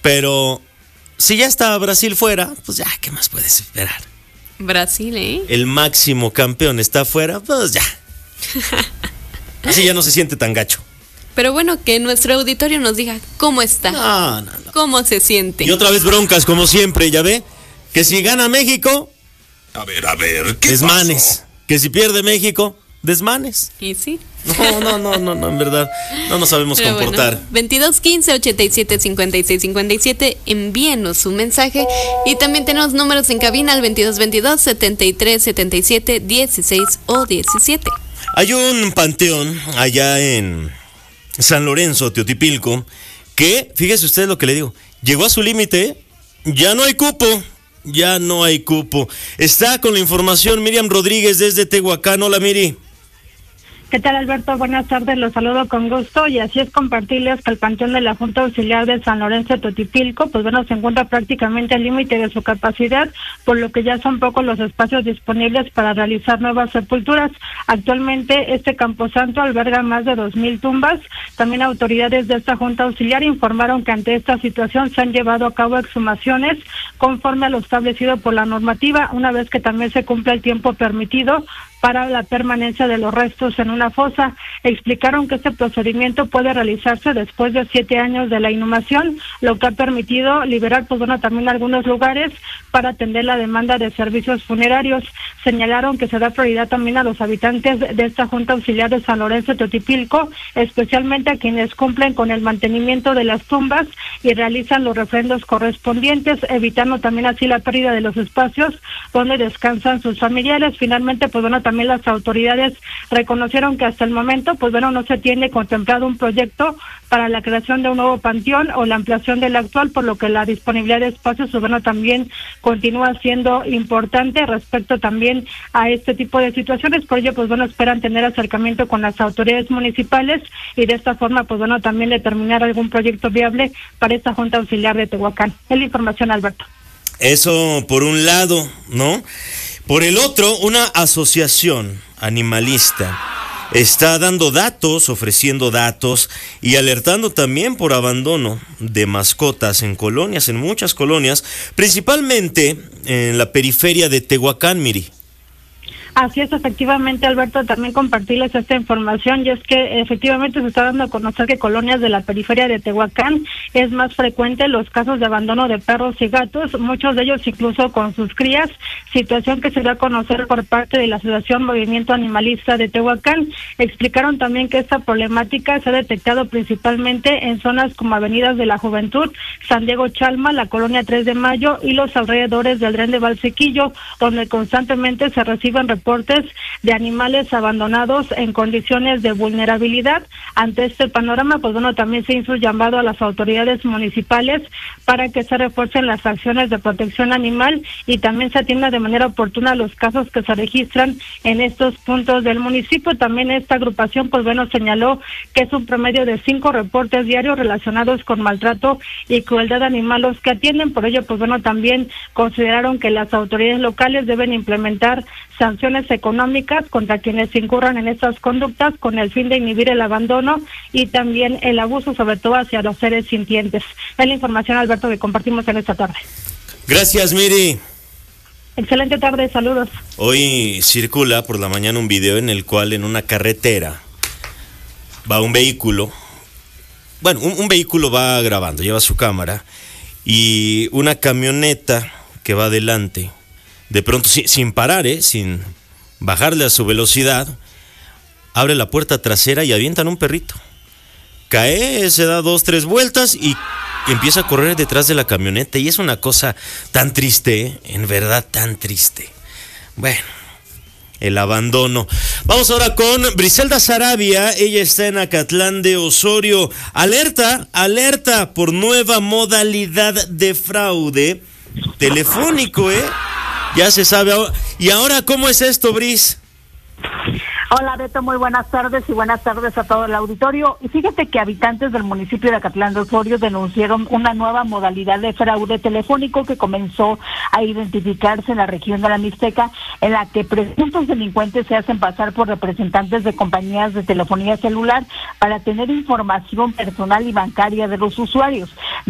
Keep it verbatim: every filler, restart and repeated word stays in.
Pero si ya está Brasil fuera, pues ya, ¿qué más puedes esperar? Brasil, ¿eh? El máximo campeón está fuera, pues ya. Así ya no se siente tan gacho. Pero bueno, que nuestro auditorio nos diga cómo está. No, no, no. Cómo se siente. Y otra vez broncas, como siempre, ¿ya ve? Que si gana México, A ver, a ver, ¿qué desmanes. pasó? Que si pierde México, desmanes. ¿Y sí? No, no, no, no, no, en verdad, no nos sabemos Pero comportar. Bueno, veintidós quince ochenta y siete cincuenta y seis cincuenta y siete, envíenos su mensaje. Y también tenemos números en cabina al veintidós veintidós setenta y tres setenta y siete dieciséis o diecisiete. Hay un panteón allá en San Lorenzo, Teotipilco, que, fíjese usted lo que le digo, llegó a su límite, ya no hay cupo, ya no hay cupo. Está con la información Miriam Rodríguez desde Tehuacán. Hola, Miri. ¿Qué tal, Alberto? Buenas tardes, los saludo con gusto y así es compartirles que el Panteón de la Junta Auxiliar de San Lorenzo de Teotipilco, pues bueno, se encuentra prácticamente al límite de su capacidad, por lo que ya son pocos los espacios disponibles para realizar nuevas sepulturas. Actualmente este camposanto alberga más de dos mil tumbas. También autoridades de esta Junta Auxiliar informaron que ante esta situación se han llevado a cabo exhumaciones conforme a lo establecido por la normativa, una vez que también se cumple el tiempo permitido para la permanencia de los restos en una fosa. Explicaron que este procedimiento puede realizarse después de siete años de la inhumación, lo que ha permitido liberar, pues bueno, también algunos lugares para atender la demanda de servicios funerarios. Señalaron que se da prioridad también a los habitantes de esta Junta Auxiliar de San Lorenzo de Teotipilco, especialmente a quienes cumplen con el mantenimiento de las tumbas y realizan los refrendos correspondientes, evitando también así la pérdida de los espacios donde descansan sus familiares. Finalmente, pues bueno, también las autoridades reconocieron que hasta el momento, pues bueno, no se tiene contemplado un proyecto para la creación de un nuevo panteón o la ampliación del actual, por lo que la disponibilidad de espacios, pues bueno, también continúa siendo importante respecto también a este tipo de situaciones. Por ello, pues bueno, esperan tener acercamiento con las autoridades municipales y de esta forma, pues bueno, también determinar algún proyecto viable para esta Junta Auxiliar de Tehuacán. Es la información, Alberto. Eso por un lado, ¿no? Por el otro, una asociación animalista está dando datos, ofreciendo datos y alertando también por abandono de mascotas en colonias, en muchas colonias, principalmente en la periferia de Tehuacán, Miri. Así es, efectivamente, Alberto, también compartirles esta información, y es que efectivamente se está dando a conocer que colonias de la periferia de Tehuacán es más frecuente los casos de abandono de perros y gatos, muchos de ellos incluso con sus crías, situación que se dio a conocer por parte de la Asociación Movimiento Animalista de Tehuacán. Explicaron también que esta problemática se ha detectado principalmente en zonas como Avenidas de la Juventud, San Diego Chalma, la colonia tres de mayo y los alrededores del Dren de Valsequillo, donde constantemente se reciben reportes de animales abandonados en condiciones de vulnerabilidad. Ante este panorama, pues bueno, también se hizo un llamado a las autoridades municipales para que se refuercen las acciones de protección animal y también se atienda de manera oportuna los casos que se registran en estos puntos del municipio. También esta agrupación, pues bueno, señaló que es un promedio de cinco reportes diarios relacionados con maltrato y crueldad animal los que atienden. Por ello, pues bueno, también consideraron que las autoridades locales deben implementar sanciones económicas contra quienes incurran en estas conductas con el fin de inhibir el abandono y también el abuso, sobre todo hacia los seres sintientes. Es la información, Alberto, que compartimos en esta tarde. Gracias, Miri. Excelente tarde, saludos. Hoy circula por la mañana un video en el cual en una carretera va un vehículo, bueno, un, un vehículo va grabando, lleva su cámara, y una camioneta que va adelante, de pronto, sin, sin parar, ¿eh? sin bajarle a su velocidad, abre la puerta trasera y avientan un perrito. Cae, se da dos, tres vueltas y empieza a correr detrás de la camioneta. Y es una cosa tan triste, ¿eh? En verdad tan triste. Bueno, el abandono. Vamos ahora con Briselda Sarabia. Ella está en Acatlán de Osorio. Alerta, alerta por nueva modalidad de fraude telefónico, ¿eh? Ya se sabe. ¿Y ahora cómo es esto, Bris? Hola, Beto, muy buenas tardes y buenas tardes a todo el auditorio. Y fíjate que habitantes del municipio de Acatlán de Osorio denunciaron una nueva modalidad de fraude telefónico que comenzó a identificarse en la región de la Mixteca, en la que presuntos delincuentes se hacen pasar por representantes de compañías de telefonía celular para tener información personal y bancaria de los usuarios.